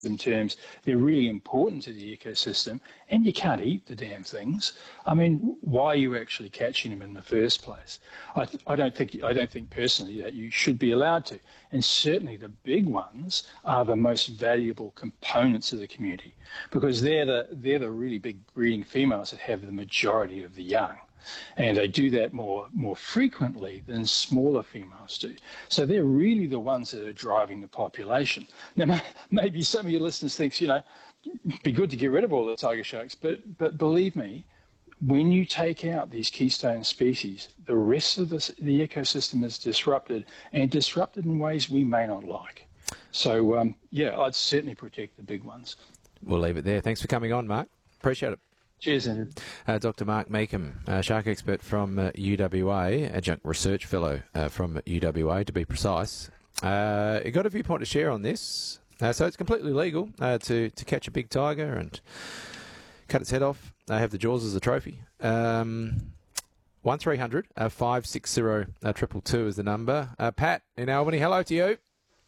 in terms they're really important to the ecosystem, and you can't eat the damn things. I mean, why are you actually catching them in the first place? I don't think personally that you should be allowed to. And certainly the big ones are the most valuable components of the community, because they're the really big breeding females that have the majority of the young. And they do that more frequently than smaller females do. So they're really the ones that are driving the population. Now, maybe some of your listeners think, it'd be good to get rid of all the tiger sharks, but believe me, when you take out these keystone species, the rest of the ecosystem is disrupted, and disrupted in ways we may not like. So, I'd certainly protect the big ones. We'll leave it there. Thanks for coming on, Mark. Appreciate it. Cheers, Andrew. Dr. Mark Meekham, shark expert from UWA, adjunct research fellow from UWA, to be precise. You got a viewpoint to share on this. So it's completely legal to catch a big tiger and cut its head off. Have the jaws as a trophy. 1300 560 222 is the number. Pat in Albany, hello to you.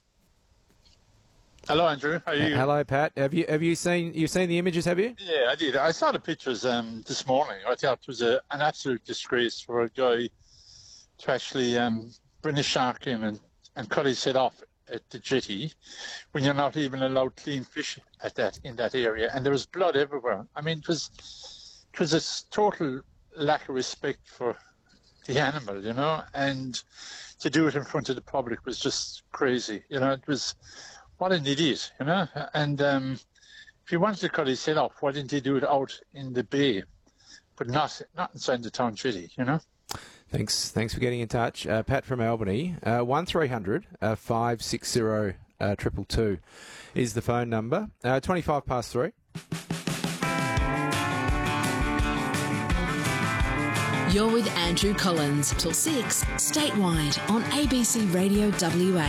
Hello, Andrew. How are you? Hello, Pat. Have you seen the images? Have you? Yeah, I did. I saw the pictures this morning. I thought it was an absolute disgrace for a guy to actually bring a shark in and cut his head off at the jetty when you're not even allowed clean fish in that area, and there was blood everywhere. I mean, it was a total lack of respect for the animal, and to do it in front of the public was just crazy. It was. What an idiot, and if he wanted to cut his head off, why didn't he do it out in the bay, but not inside the town jetty, Thanks for getting in touch. Pat from Albany, 1300 560 222 is the phone number. 25 past 3. You're with Andrew Collins till 6, statewide on ABC Radio WA.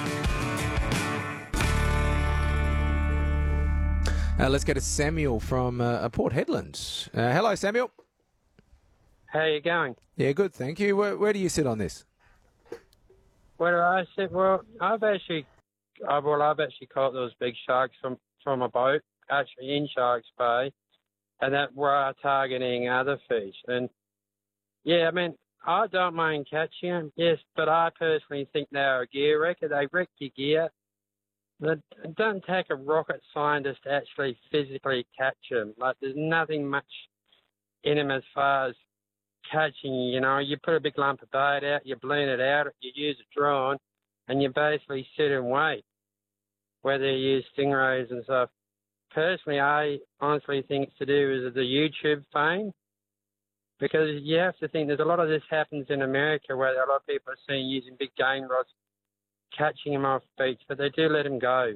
Let's go to Samuel from Port Hedland. Hello, Samuel. How are you going? Yeah, good, thank you. Where do you sit on this? Where do I sit? Well, I've actually caught those big sharks from a boat, actually in Sharks Bay, and that were targeting other fish. And yeah, I mean, I don't mind catching them, yes, but I personally think they're a gear wrecker. They wreck your gear. It doesn't take a rocket scientist to actually physically catch them. Like, there's nothing much in them as far as catching. You put a big lump of bait out, you balloon it out, you use a drone, and you basically sit and wait, whether you use stingrays and stuff. Personally, I honestly think it's to do with the YouTube fame, because you have to think there's a lot of this happens in America where a lot of people are seen using big game rods, catching them off beach, but they do let them go,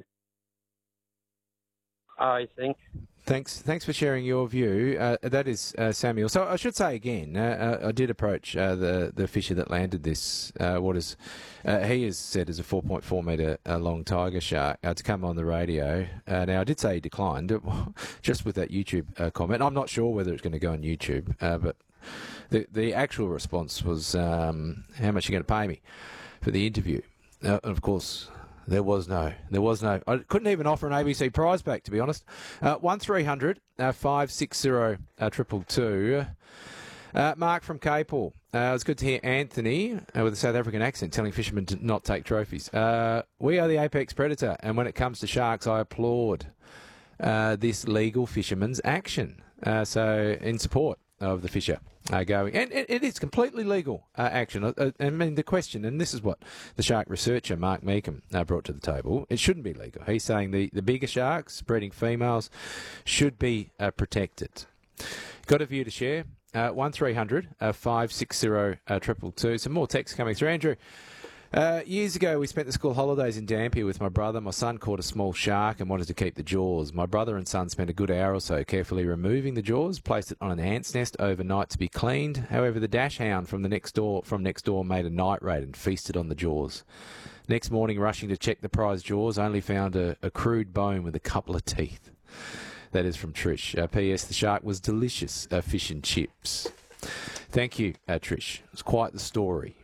I think. Thanks for sharing your view. That is Samuel. So I should say again, I did approach the fisher that landed this, he has said is a 4.4 metre long tiger shark, to come on the radio. Now, I did say he declined, just with that YouTube comment. I'm not sure whether it's going to go on YouTube, but the actual response was, how much are you going to pay me for the interview? And of course, there was no. I couldn't even offer an ABC prize back, to be honest. 1300 560 222. Mark from Capel. It was good to hear Anthony with a South African accent telling fishermen to not take trophies. We are the apex predator, and when it comes to sharks, I applaud this legal fisherman's action. So in support of the fisher going. And it is completely legal action. I mean, the question, and this is what the shark researcher, Mark Meekham, brought to the table, it shouldn't be legal. He's saying the bigger sharks, breeding females, should be protected. Got a view to share? 1300 560 222. Some more texts coming through. Andrew, years ago, we spent the school holidays in Dampier with my brother. My son caught a small shark and wanted to keep the jaws. My brother and son spent a good hour or so carefully removing the jaws, placed it on an ant's nest overnight to be cleaned. However, the dash hound from next door made a night raid and feasted on the jaws. Next morning, rushing to check the prize jaws, only found a crude bone with a couple of teeth. That is from Trish. P.S. The shark was delicious fish and chips. Thank you, Trish. It was quite the story.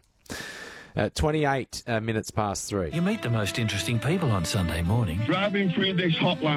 28 minutes past 3. You meet the most interesting people on Sunday morning. Driving through this hotline.